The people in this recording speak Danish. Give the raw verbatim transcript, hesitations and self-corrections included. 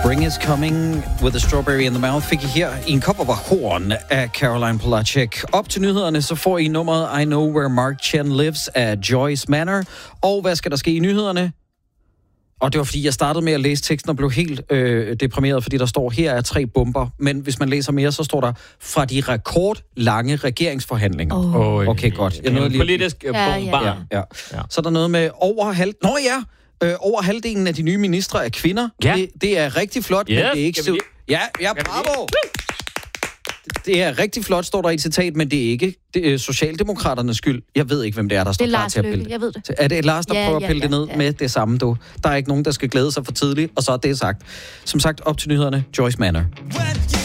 Spring is coming with a strawberry in the mouth fik I her i en kop over horn af Caroline Polachek. Op til nyhederne, så får I nummeret I Know Where Mark Chen Lives af Joyce Manor. Og hvad skal der ske i nyhederne? Og det var, fordi jeg startede med at læse teksten og blev helt øh, deprimeret, fordi der står, her er tre bomber. Men hvis man læser mere, så står der, fra de rekordlange regeringsforhandlinger. Oh. Okay, godt. Jeg nåede lige... Politisk øh, ja, bombar. Ja, ja. Ja. Så er der noget med over halv... Nå ja! Øh, over halvdelen af de nye ministre er kvinder. Ja. Det, det er rigtig flot, yes. men det er ikke... Så... Ja, ja, bravo! Det er rigtig flot, står der i et citat, men det er ikke det er Socialdemokraternes skyld. Jeg ved ikke, hvem det er, der står klar til at pille det. Jeg ved det. Er det Lars, der ja, prøver ja, at pille ja, det ned ja. med det samme, du? Der er ikke nogen, der skal glæde sig for tidligt, og så er det sagt. Som sagt, op til nyhederne, Joyce Manor.